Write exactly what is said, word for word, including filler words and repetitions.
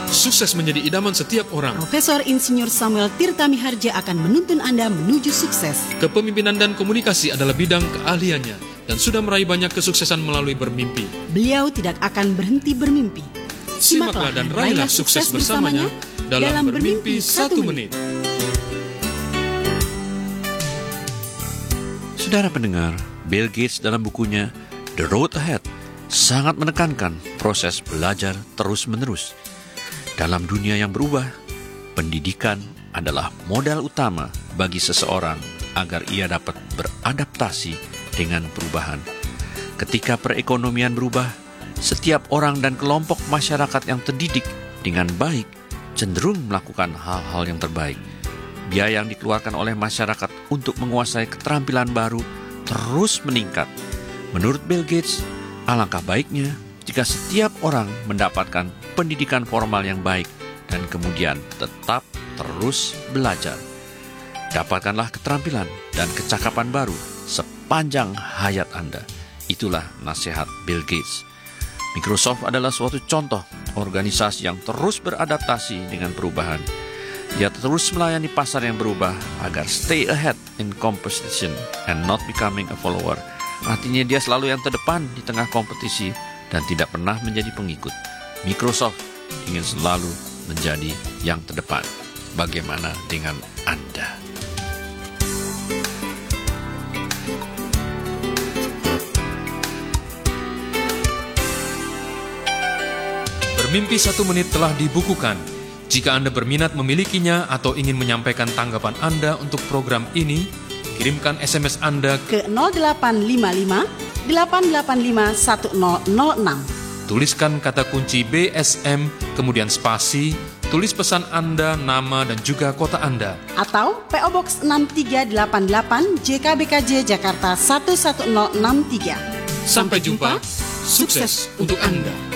Sukses menjadi idaman setiap orang. Profesor Insinyur Samuel Tirta Miharja akan menuntun Anda menuju sukses. Kepemimpinan dan komunikasi adalah bidang keahliannya dan sudah meraih banyak kesuksesan melalui bermimpi. Beliau tidak akan berhenti bermimpi. Simaklah dan raihlah sukses bersamanya dalam Bermimpi Satu Menit. Saudara pendengar, Bill Gates dalam bukunya The Road Ahead sangat menekankan proses belajar terus-menerus. Dalam dunia yang berubah, pendidikan adalah modal utama bagi seseorang agar ia dapat beradaptasi dengan perubahan. Ketika perekonomian berubah, setiap orang dan kelompok masyarakat yang terdidik dengan baik cenderung melakukan hal-hal yang terbaik. Biaya yang dikeluarkan oleh masyarakat untuk menguasai keterampilan baru terus meningkat. Menurut Bill Gates, alangkah baiknya jika setiap orang mendapatkan pendidikan formal yang baik dan kemudian tetap terus belajar. Dapatkanlah keterampilan dan kecakapan baru sepanjang hayat Anda. Itulah nasihat Bill Gates. Microsoft adalah suatu contoh organisasi yang terus beradaptasi dengan perubahan. Dia terus melayani pasar yang berubah agar stay ahead in competition and not becoming a follower. Artinya dia selalu yang terdepan di tengah kompetisi dan tidak pernah menjadi pengikut. Microsoft ingin selalu menjadi yang terdepan. Bagaimana dengan Anda? Bermimpi Satu Menit telah dibukukan. Jika Anda berminat memilikinya atau ingin menyampaikan tanggapan Anda untuk program ini, kirimkan S M S Anda ke nol delapan lima lima delapan delapan lima satu nol nol enam. Tuliskan kata kunci B S M, kemudian spasi, tulis pesan Anda, nama dan juga kota Anda. Atau P O Box enam tiga delapan delapan J K B K J Jakarta satu satu nol enam tiga. Sampai jumpa, sukses untuk Anda.